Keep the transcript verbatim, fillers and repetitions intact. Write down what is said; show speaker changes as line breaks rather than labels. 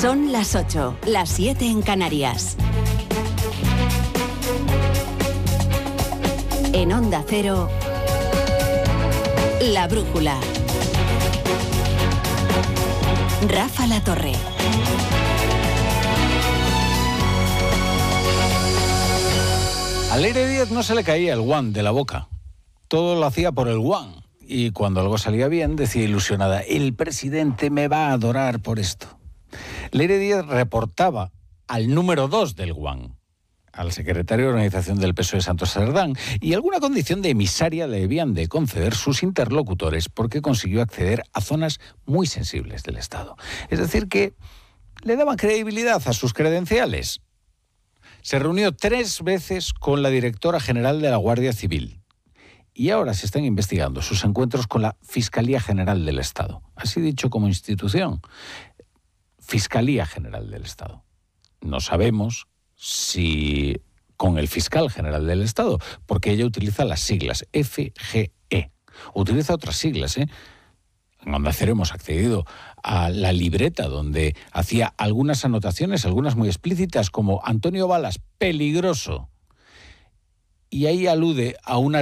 Son las ocho, las siete en Canarias. En Onda Cero, La Brújula. Rafa La Torre.
A Leire Díaz no se le caía el guan de la boca. Todo lo hacía por el guan. Y cuando algo salía bien, decía ilusionada, el presidente me va a adorar por esto. Leire Díaz reportaba al número dos del guan, al secretario de organización del P S O E, Santos Cerdán, y alguna condición de emisaria le debían de conceder sus interlocutores porque consiguió acceder a zonas muy sensibles del Estado. Es decir, que le daban credibilidad a sus credenciales. Se reunió tres veces con la directora general de la Guardia Civil y ahora se están investigando sus encuentros con la Fiscalía General del Estado. Así dicho como institución, Fiscalía General del Estado. No sabemos si con el Fiscal General del Estado, porque ella utiliza las siglas F G E. Utiliza otras siglas, ¿eh? En Onda Cero hemos accedido a la libreta donde hacía algunas anotaciones, algunas muy explícitas, como Antonio Balas, peligroso. Y ahí alude a una